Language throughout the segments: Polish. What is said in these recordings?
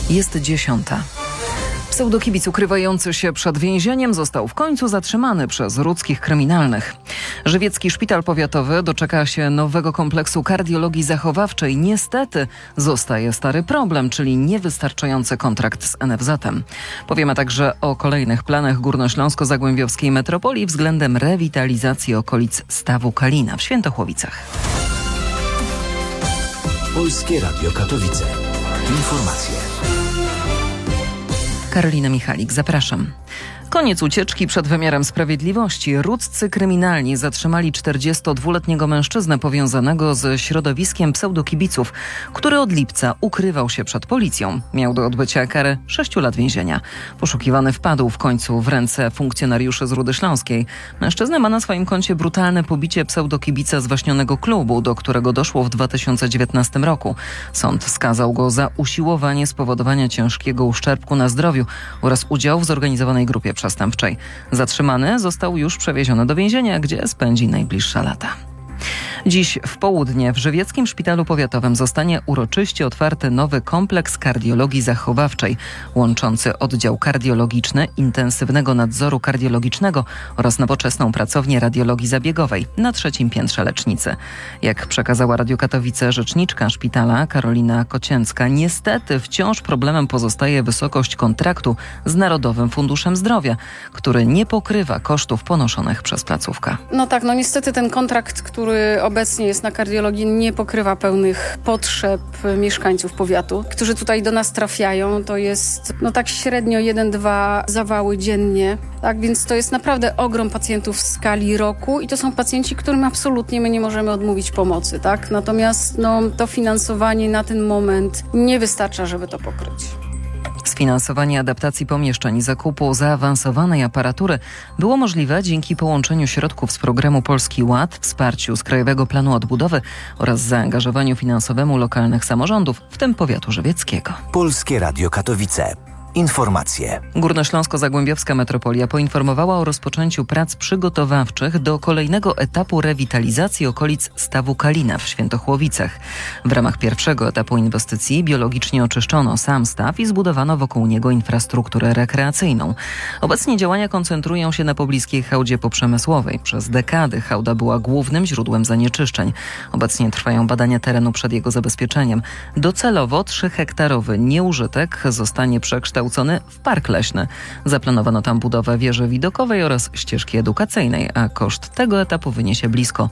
Jest 10. Pseudokibic ukrywający się przed więzieniem został w końcu zatrzymany przez rudzkich kryminalnych. Żywiecki Szpital Powiatowy doczeka się nowego kompleksu kardiologii zachowawczej. Niestety zostaje stary problem, czyli niewystarczający kontrakt z NFZ-em. Powiemy także o kolejnych planach górnośląsko-zagłębiowskiej metropolii względem rewitalizacji okolic Stawu Kalina w Świętochłowicach. Polskie Radio Katowice. Informacje. Karolina Michalik, zapraszam. Koniec ucieczki przed wymiarem sprawiedliwości. Rudzcy kryminalni zatrzymali 42-letniego mężczyznę powiązanego ze środowiskiem pseudokibiców, który od lipca ukrywał się przed policją. Miał do odbycia karę 6 lat więzienia. Poszukiwany wpadł w końcu w ręce funkcjonariuszy z Rudy Śląskiej. Mężczyzna ma na swoim koncie brutalne pobicie pseudokibica zwaśnionego klubu, do którego doszło w 2019 roku. Sąd skazał go za usiłowanie spowodowania ciężkiego uszczerbku na zdrowiu oraz udział w zorganizowanej grupie przestępczej. Zatrzymany został już przewieziony do więzienia, gdzie spędzi najbliższe lata. Dziś w południe w Żywieckim Szpitalu Powiatowym zostanie uroczyście otwarty nowy kompleks kardiologii zachowawczej, łączący oddział kardiologiczny, intensywnego nadzoru kardiologicznego oraz nowoczesną pracownię radiologii zabiegowej na 3. piętrze lecznicy. Jak przekazała Radio Katowice rzeczniczka szpitala Karolina Kocięcka, niestety wciąż problemem pozostaje wysokość kontraktu z Narodowym Funduszem Zdrowia, który nie pokrywa kosztów ponoszonych przez placówkę. Niestety ten kontrakt, który obecnie jest na kardiologii, nie pokrywa pełnych potrzeb mieszkańców powiatu, którzy tutaj do nas trafiają. To jest tak średnio 1-2 zawały dziennie. Tak więc to jest naprawdę ogrom pacjentów w skali roku i to są pacjenci, którym absolutnie my nie możemy odmówić pomocy. Tak? Natomiast to finansowanie na ten moment nie wystarcza, żeby to pokryć. Sfinansowanie adaptacji pomieszczeń i zakupu zaawansowanej aparatury było możliwe dzięki połączeniu środków z programu Polski Ład, wsparciu z Krajowego Planu Odbudowy oraz zaangażowaniu finansowemu lokalnych samorządów, w tym powiatu żywieckiego. Polskie Radio Katowice. Informacje. Górnośląsko-zagłębiowska metropolia poinformowała o rozpoczęciu prac przygotowawczych do kolejnego etapu rewitalizacji okolic Stawu Kalina w Świętochłowicach. W ramach pierwszego etapu inwestycji biologicznie oczyszczono sam staw i zbudowano wokół niego infrastrukturę rekreacyjną. Obecnie działania koncentrują się na pobliskiej hałdzie poprzemysłowej. Przez dekady hałda była głównym źródłem zanieczyszczeń. Obecnie trwają badania terenu przed jego zabezpieczeniem. Docelowo 3-hektarowy nieużytek zostanie przekształcony w park leśny. Zaplanowano tam budowę wieży widokowej oraz ścieżki edukacyjnej, a koszt tego etapu wyniesie blisko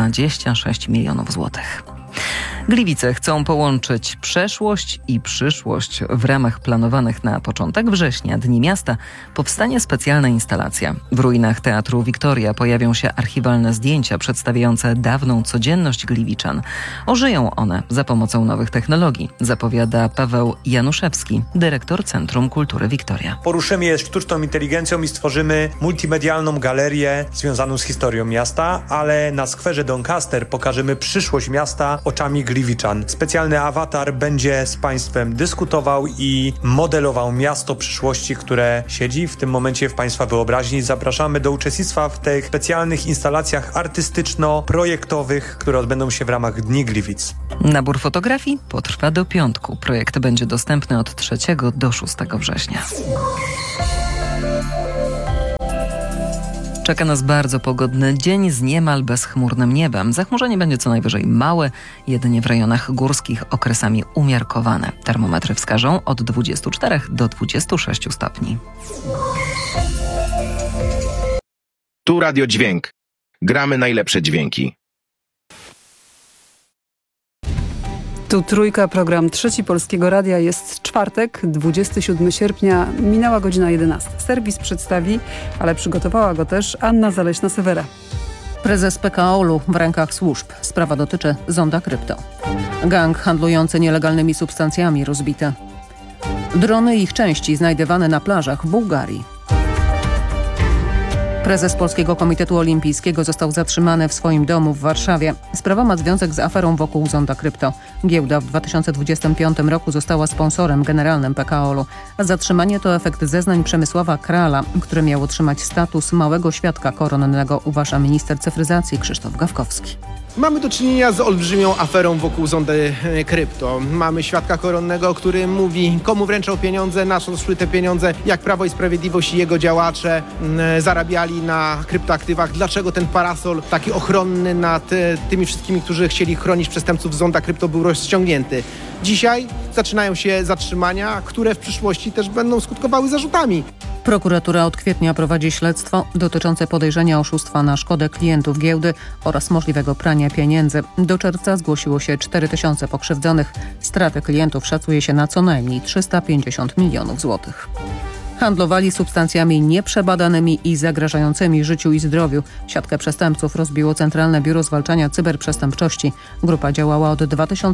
26 milionów złotych. Gliwice chcą połączyć przeszłość i przyszłość. W ramach planowanych na początek września Dni Miasta powstanie specjalna instalacja. W ruinach Teatru Wiktoria pojawią się archiwalne zdjęcia przedstawiające dawną codzienność gliwiczan. Ożyją one za pomocą nowych technologii, zapowiada Paweł Januszewski, dyrektor Centrum Kultury Wiktoria. Poruszymy je sztuczną inteligencją i stworzymy multimedialną galerię związaną z historią miasta, ale na skwerze Doncaster pokażemy przyszłość miasta oczami gliwiczan. Specjalny awatar będzie z Państwem dyskutował i modelował miasto przyszłości, które siedzi w tym momencie w Państwa wyobraźni. Zapraszamy do uczestnictwa w tych specjalnych instalacjach artystyczno-projektowych, które odbędą się w ramach Dni Gliwic. Nabór fotografii potrwa do piątku. Projekt będzie dostępny od 3 do 6 września. Czeka nas bardzo pogodny dzień z niemal bezchmurnym niebem. Zachmurzenie będzie co najwyżej małe, jedynie w rejonach górskich okresami umiarkowane. Termometry wskażą od 24 do 26 stopni. Tu Radio Dźwięk. Gramy najlepsze dźwięki. Tu Trójka, program Trzeci Polskiego Radia. Jest czwartek, 27 sierpnia, minęła godzina 11. Serwis przedstawi, ale przygotowała go też Anna Zaleśna-Sewera. Prezes PKO-u w rękach służb. Sprawa dotyczy Zonda Krypto. Gang handlujący nielegalnymi substancjami rozbity. Drony i ich części znajdywane na plażach w Bułgarii. Prezes Polskiego Komitetu Olimpijskiego został zatrzymany w swoim domu w Warszawie. Sprawa ma związek z aferą wokół Zonda Krypto. Giełda w 2025 roku została sponsorem generalnym PKO-u. Zatrzymanie to efekt zeznań Przemysława Krala, który miał otrzymać status małego świadka koronnego, uważa minister cyfryzacji Krzysztof Gawkowski. Mamy do czynienia z olbrzymią aferą wokół zondy krypto. Mamy świadka koronnego, który mówi, komu wręczał pieniądze, na co szły te pieniądze, jak Prawo i Sprawiedliwość i jego działacze zarabiali na kryptoaktywach, dlaczego ten parasol taki ochronny nad tymi wszystkimi, którzy chcieli chronić przestępców, zonda krypto był rozciągnięty. Dzisiaj zaczynają się zatrzymania, które w przyszłości też będą skutkowały zarzutami. Prokuratura od kwietnia prowadzi śledztwo dotyczące podejrzenia oszustwa na szkodę klientów giełdy oraz możliwego prania pieniędzy. Do czerwca zgłosiło się 4000 pokrzywdzonych. Straty klientów szacuje się na co najmniej 350 milionów złotych. Handlowali substancjami nieprzebadanymi i zagrażającymi życiu i zdrowiu. Siatkę przestępców rozbiło Centralne Biuro Zwalczania Cyberprzestępczości. Grupa działała od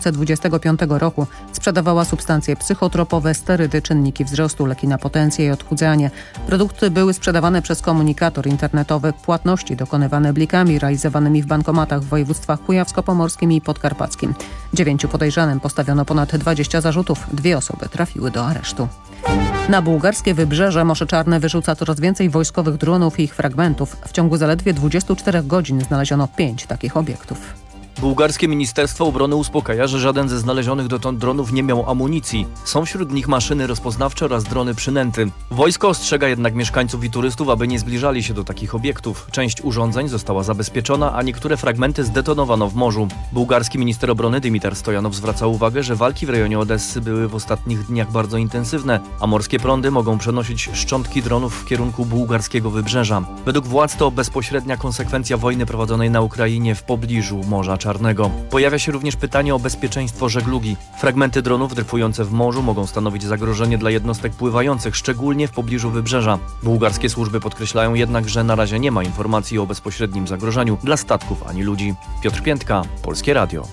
2025 roku. Sprzedawała substancje psychotropowe, sterydy, czynniki wzrostu, leki na potencję i odchudzanie. Produkty były sprzedawane przez komunikator internetowy. Płatności dokonywane blikami realizowanymi w bankomatach w województwach kujawsko-pomorskim i podkarpackim. 9 podejrzanym postawiono ponad 20 zarzutów. 2 osoby trafiły do aresztu. Na bułgarskie wybrzeże Morze Czarne wyrzuca coraz więcej wojskowych dronów i ich fragmentów. W ciągu zaledwie 24 godzin znaleziono 5 takich obiektów. Bułgarskie Ministerstwo Obrony uspokaja, że żaden ze znalezionych dotąd dronów nie miał amunicji. Są wśród nich maszyny rozpoznawcze oraz drony przynęty. Wojsko ostrzega jednak mieszkańców i turystów, aby nie zbliżali się do takich obiektów. Część urządzeń została zabezpieczona, a niektóre fragmenty zdetonowano w morzu. Bułgarski minister obrony Dimitar Stojanow zwraca uwagę, że walki w rejonie Odessy były w ostatnich dniach bardzo intensywne, a morskie prądy mogą przenosić szczątki dronów w kierunku bułgarskiego wybrzeża. Według władz to bezpośrednia konsekwencja wojny prowadzonej na Ukrainie w pobliżu Morza Czarnego. Pojawia się również pytanie o bezpieczeństwo żeglugi. Fragmenty dronów dryfujące w morzu mogą stanowić zagrożenie dla jednostek pływających, szczególnie w pobliżu wybrzeża. Bułgarskie służby podkreślają jednak, że na razie nie ma informacji o bezpośrednim zagrożeniu dla statków ani ludzi. Piotr Piętka, Polskie Radio.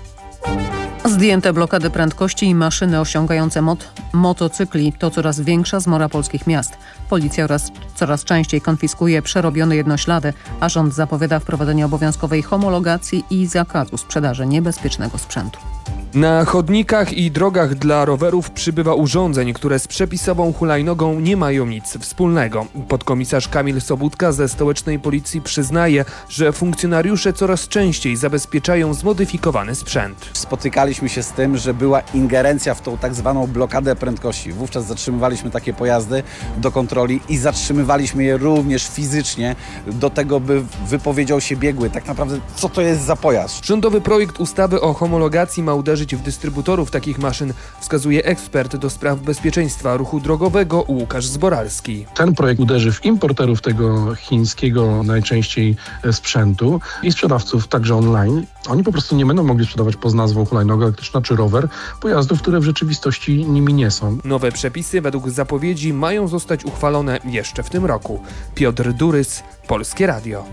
Zdjęte blokady prędkości i maszyny osiągające motocykli to coraz większa zmora polskich miast. Policja coraz częściej konfiskuje przerobione jednoślady, a rząd zapowiada wprowadzenie obowiązkowej homologacji i zakazu sprzedaży niebezpiecznego sprzętu. Na chodnikach i drogach dla rowerów przybywa urządzeń, które z przepisową hulajnogą nie mają nic wspólnego. Podkomisarz Kamil Sobudka ze stołecznej policji przyznaje, że funkcjonariusze coraz częściej zabezpieczają zmodyfikowany sprzęt. Spotykaliśmy się z tym, że była ingerencja w tą tak zwaną blokadę prędkości. Wówczas zatrzymywaliśmy takie pojazdy do kontroli i zatrzymywaliśmy je również fizycznie do tego, by wypowiedział się biegły tak naprawdę, co to jest za pojazd. Rządowy projekt ustawy o homologacji ma uderzyć w dystrybutorów takich maszyn, wskazuje ekspert do spraw bezpieczeństwa ruchu drogowego Łukasz Zboralski. Ten projekt uderzy w importerów tego chińskiego najczęściej sprzętu i sprzedawców także online. Oni po prostu nie będą mogli sprzedawać pod nazwą hulajnoga elektryczna czy rower pojazdów, które w rzeczywistości nimi nie są. Nowe przepisy według zapowiedzi mają zostać uchwalone jeszcze w tym roku. Piotr Durys, Polskie Radio.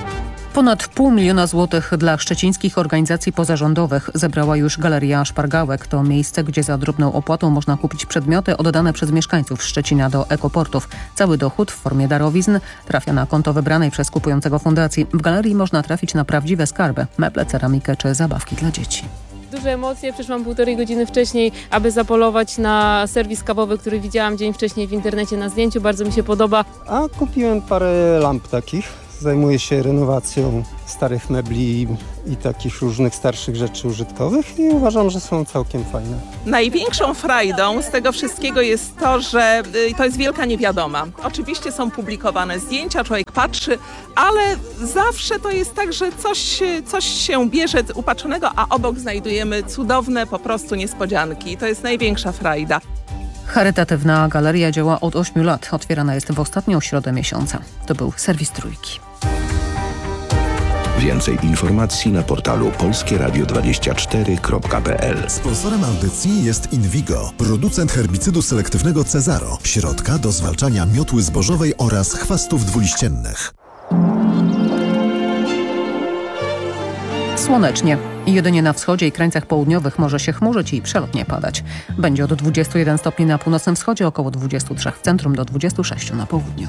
Ponad 500 000 złotych dla szczecińskich organizacji pozarządowych zebrała już Galeria Szpargałek. To miejsce, gdzie za drobną opłatą można kupić przedmioty oddane przez mieszkańców Szczecina do ekoportów. Cały dochód w formie darowizn trafia na konto wybranej przez kupującego fundacji. W galerii można trafić na prawdziwe skarby, meble, ceramikę czy zabawki dla dzieci. Duże emocje, przyszłam 1,5 godziny wcześniej, aby zapolować na serwis kawowy, który widziałam dzień wcześniej w internecie na zdjęciu. Bardzo mi się podoba. A kupiłem parę lamp takich. Zajmuję się renowacją starych mebli i takich różnych starszych rzeczy użytkowych i uważam, że są całkiem fajne. Największą frajdą z tego wszystkiego jest to, że to jest wielka niewiadoma. Oczywiście są publikowane zdjęcia, człowiek patrzy, ale zawsze to jest tak, że coś się bierze upatrzonego, a obok znajdujemy cudowne po prostu niespodzianki. To jest największa frajda. Charytatywna galeria działa od 8 lat. Otwierana jest w ostatnią środę miesiąca. To był serwis Trójki. Więcej informacji na portalu polskieradio24.pl. Sponsorem audycji jest Invigo, producent herbicydu selektywnego Cezaro, środka do zwalczania miotły zbożowej oraz chwastów dwuliściennych. Słonecznie. Jedynie na wschodzie i krańcach południowych może się chmurzyć i przelotnie padać. Będzie od 21 stopni na północnym wschodzie, około 23 w centrum, do 26 na południu.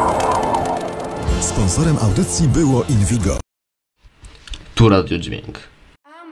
Sponsorem audycji było Invigo. Tu Radio Dźwięk.